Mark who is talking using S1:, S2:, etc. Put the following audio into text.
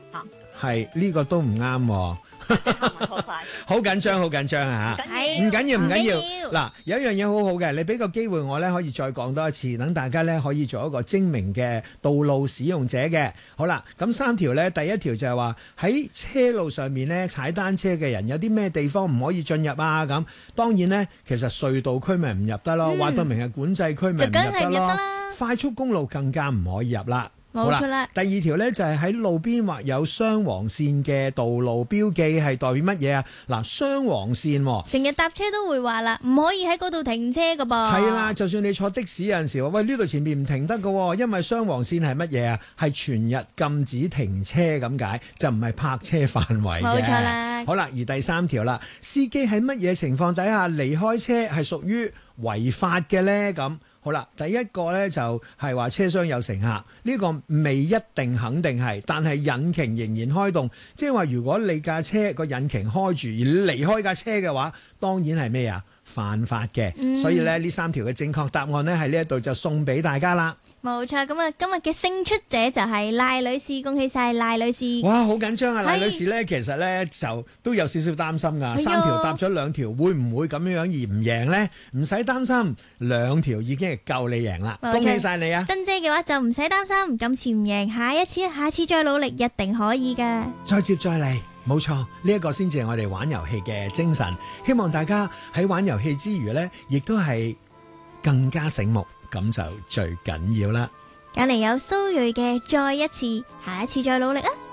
S1: 係呢個都唔啱喎。好緊張，好緊張啊！唔緊要，唔緊要。嗱，有一樣嘢好好嘅，你俾個機會我咧，可以再講多一次，等大家咧可以做一個精明嘅道路使用者嘅。好啦，咁3條咧，第一條就係話喺車路上面咧踩單車嘅人有啲咩地方唔可以進入啊？咁當然咧，其實隧道區咪唔入得咯，話到明係管制區咪唔入得咯，快速公路更加唔可以入啦。
S2: 冇錯啦。
S1: 第2條呢，就係喺路邊畫有雙黃線嘅道路標記係代表乜嘢啊？嗱，雙黃線
S2: 成日搭車都會話啦，唔可以喺嗰度停車噶噃。
S1: 係啦，就算你坐的士有陣時話，喂，呢度前面唔停得噶，因為雙黃線係乜嘢啊？係全日禁止停車咁解，就唔係泊車範圍嘅。
S2: 冇錯啦。
S1: 好啦，而第3條啦，司機喺乜嘢情況底下離開車係屬於違法嘅呢？咁好啦，第一個呢就係話車廂有乘客，呢個未一定肯定係，但係引擎仍然開動，即係話如果你架車個引擎開住而離開架車嘅話，當然係咩啊？犯法嘅。所以呢3條嘅正確答案呢喺呢一度就送俾大家啦。
S2: 冇錯，咁啊，今日嘅勝出者就係賴女士，恭喜晒賴女士！
S1: 哇，好緊張啊！賴女士呢，其實呢就都有少少擔心噶，3條答咗2條，會唔會咁樣而唔贏呢？唔使擔心，2條已經係夠你贏啦，恭喜晒你啊！
S2: 珍姐嘅話就唔使擔心，今次唔贏，下次再努力，一定可以噶。
S1: 再接再厲，冇錯，呢一個先至係我哋玩遊戲嘅精神。希望大家喺玩遊戲之餘呢，亦都係更加醒目。咁就最緊要啦！
S2: 隔籬有蘇芮嘅再一次，下一次再努力啊！